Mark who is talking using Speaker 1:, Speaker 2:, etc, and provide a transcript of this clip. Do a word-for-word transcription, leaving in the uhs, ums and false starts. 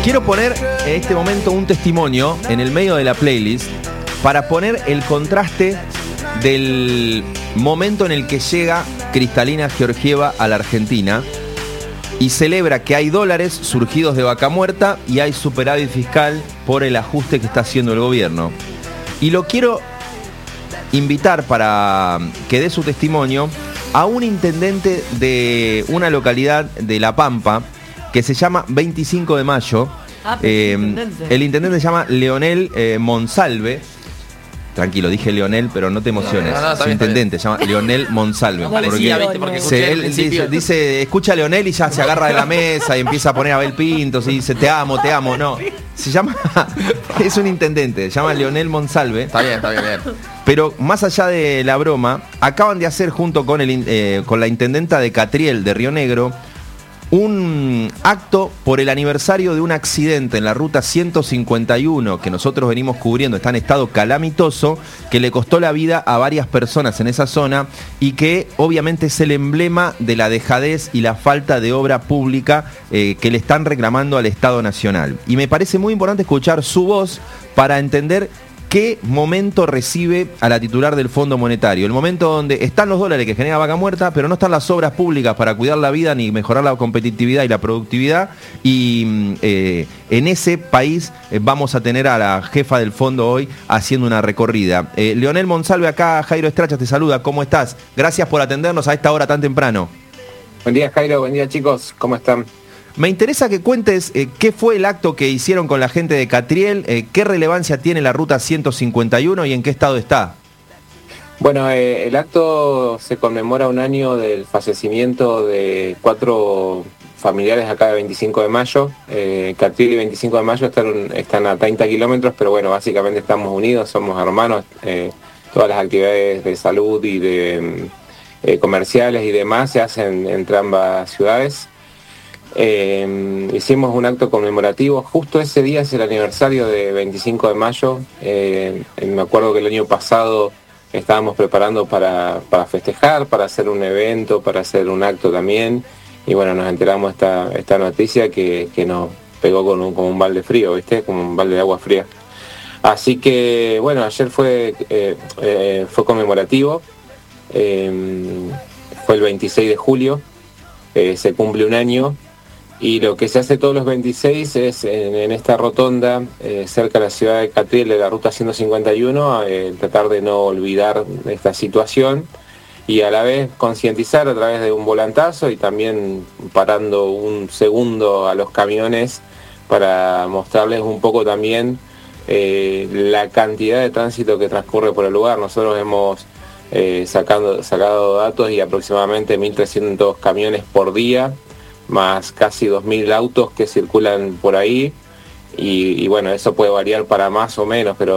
Speaker 1: Quiero poner en este momento un testimonio en el medio de la playlist para poner el contraste del momento en el que llega Kristalina Georgieva a la Argentina y celebra que hay dólares surgidos de vaca muerta y hay superávit fiscal por el ajuste que está haciendo el gobierno. Y lo quiero invitar para que dé su testimonio a un intendente de una localidad de La Pampa que se llama veinticinco de mayo.
Speaker 2: Ah,
Speaker 1: eh,
Speaker 2: intendente.
Speaker 1: el intendente se llama Leonel eh, Monsalve. Tranquilo, dije Leonel, pero no te emociones.
Speaker 3: No, no, está
Speaker 1: Su
Speaker 3: bien, está
Speaker 1: intendente se llama Leonel Monsalve.
Speaker 2: No
Speaker 1: porque
Speaker 3: parecía, ¿viste? Porque escuché
Speaker 1: se-
Speaker 3: al
Speaker 1: él
Speaker 3: principio.
Speaker 1: dice, dice, escucha a Leonel y ya se agarra de la mesa y empieza a poner a Abel Pintos y dice, te amo, te amo. No, se llama, es un intendente, se llama Leonel Monsalve.
Speaker 3: Está bien, está bien, bien.
Speaker 1: Pero más allá de la broma, acaban de hacer junto con, el, in- eh, con la intendenta de Catriel de Río Negro un acto por el aniversario de un accidente en la ruta ciento cincuenta y uno que nosotros venimos cubriendo, está en estado calamitoso, que le costó la vida a varias personas en esa zona y que obviamente es el emblema de la dejadez y la falta de obra pública eh, que le están reclamando al Estado Nacional. Y me parece muy importante escuchar su voz para entender qué momento recibe a la titular del Fondo Monetario. El momento donde están los dólares que genera vaca muerta, pero no están las obras públicas para cuidar la vida ni mejorar la competitividad y la productividad. Y eh, en ese país eh, vamos a tener a la jefa del fondo hoy haciendo una recorrida. Eh, Leonel Monsalve, acá Jairo Estracha te saluda. ¿Cómo estás? Gracias por atendernos a esta hora tan temprano.
Speaker 4: Buen día, Jairo, buen día, chicos, ¿cómo están?
Speaker 1: Me interesa que cuentes eh, qué fue el acto que hicieron con la gente de Catriel, eh, qué relevancia tiene la ruta ciento cincuenta y uno y en qué estado está.
Speaker 4: Bueno, eh, el acto se conmemora un año del fallecimiento de cuatro familiares acá de veinticinco de mayo. Eh, Catriel y veinticinco de mayo están, están a treinta kilómetros, pero bueno, básicamente estamos unidos, somos hermanos. Eh, todas las actividades de salud y de eh, comerciales y demás se hacen entre ambas ciudades. Eh, hicimos un acto conmemorativo, justo ese día es el aniversario de veinticinco de mayo, eh, me acuerdo que el año pasado estábamos preparando para, para festejar, para hacer un evento, para hacer un acto también, y bueno, nos enteramos esta, esta noticia que, que nos pegó con un, como un balde frío, ¿viste? Como un balde de agua fría. Así que bueno, ayer fue, eh, eh, fue conmemorativo, eh, fue el veintiséis de julio, eh, se cumple un año. Y lo que se hace todos los veintiséis es en, en esta rotonda, eh, cerca de la ciudad de Catriel, de la ruta ciento cincuenta y uno, eh, tratar de no olvidar esta situación y a la vez concientizar a través de un volantazo y también parando un segundo a los camiones para mostrarles un poco también eh, la cantidad de tránsito que transcurre por el lugar. Nosotros hemos eh, sacado, sacado datos y aproximadamente mil trescientos camiones por día, más casi dos mil autos que circulan por ahí y, y bueno, eso puede variar para más o menos, pero